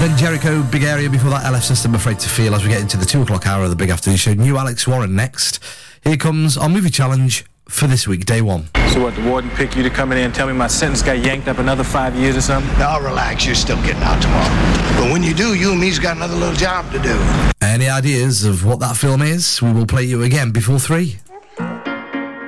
Then Jericho, Big Area. Before that, LF System, Afraid to Feel. As we get into the 2 o'clock hour of the Big Afternoon Show, new Alex Warren next. Here comes our movie challenge for this week, day one. So what, the warden picked you to come in here and tell me my sentence got yanked up another 5 years or something? Now relax, you're still getting out tomorrow. But when you do, you and me's got another little job to do. Any ideas of what that film is? We will play you again before 3.